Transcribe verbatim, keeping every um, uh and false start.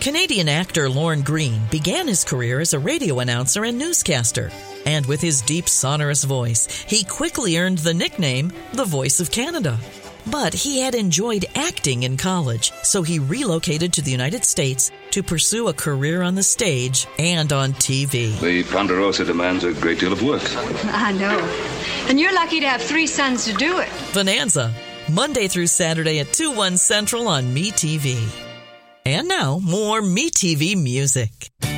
Canadian actor Lorne Greene began his career as a radio announcer and newscaster. And with his deep, sonorous voice, he quickly earned the nickname the Voice of Canada. But he had enjoyed acting in college, so he relocated to the United States to pursue a career on the stage and on T V. The Ponderosa demands a great deal of work. I know. And you're lucky to have three sons to do it. Bonanza, Monday through Saturday at two, one Central on MeTV. And now, more MeTV music.